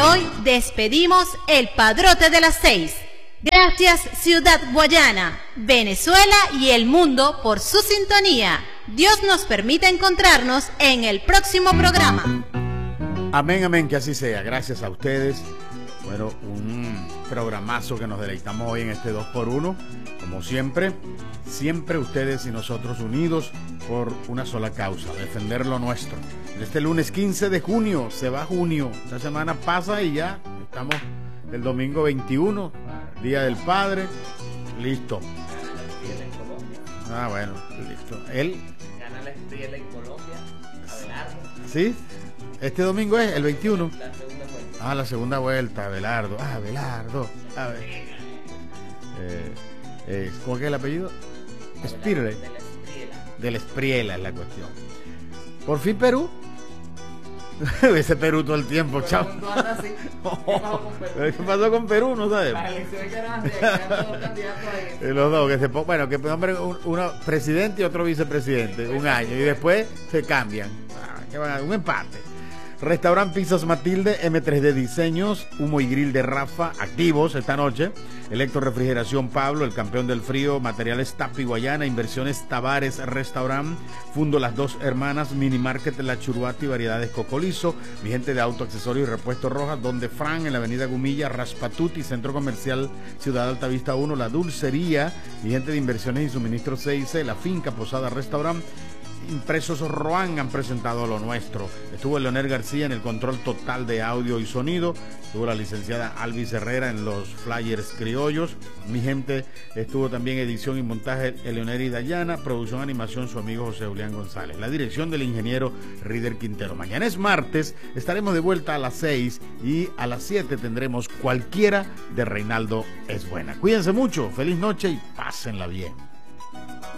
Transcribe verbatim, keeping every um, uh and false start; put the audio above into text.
hoy despedimos el Padrote de las Seis. Gracias Ciudad Guayana, Venezuela y el mundo por su sintonía. Dios nos permita encontrarnos en el próximo programa. Amén, amén, que así sea. Gracias a ustedes. Bueno, un programazo que nos deleitamos hoy en este dos por uno. Como siempre, siempre ustedes y nosotros unidos por una sola causa, defender lo nuestro. Este lunes quince de junio, se va junio. Esta semana pasa y ya estamos el domingo veintiuno, Día del Padre. Listo. Ah, bueno, listo. Él gana la estrella en Colombia, Abelardo. ¿Sí? Este domingo es el veintiuno. La segunda vuelta. Ah, la segunda vuelta, Abelardo. Ah, Abelardo. A ver. Eh, eh, ¿Cómo es que es el apellido? Spirle. De la Espriela. Del Espriela es la cuestión. Por fin Perú. Ese Perú todo el tiempo, chao. Todo anda así. ¿Qué pasó con Perú? ¿Qué pasó con Perú? No sabes. Las elecciones que eran así, quedan dos candidatos ahí. Y los dos, que se pon- bueno, que hombre, un- uno presidente y otro vicepresidente, un año, y después se cambian. Ah, ¿qué van a- un empate. Restaurant Pizzas Matilde, M tres D Diseños, Humo y Grill de Rafa, activos esta noche. Electrorefrigeración Pablo, el campeón del frío. Materiales Tapi Guayana, Inversiones Tavares Restaurant, Fundo Las Dos Hermanas, Mini Market La Churuati, Variedades Cocolizo, mi gente de Auto, Accesorios y Repuestos Rojas, Donde Fran, en la avenida Gumilla, Raspatuti, Centro Comercial Ciudad Altavista uno, La Dulcería, mi gente de Inversiones y Suministros C I C, La Finca Posada Restaurant, Impresos Roan han presentado lo nuestro. Estuvo Leonel García en el control total de audio y sonido. Estuvo la licenciada Alvis Herrera en los flyers criollos. Mi gente estuvo también edición y montaje Eleonera y Dayana. Producción animación su amigo José Julián González. La dirección del ingeniero Rider Quintero. Mañana es martes. Estaremos de vuelta a las seis y a las siete tendremos cualquiera de Reinaldo es Buena. Cuídense mucho. Feliz noche y pásenla bien.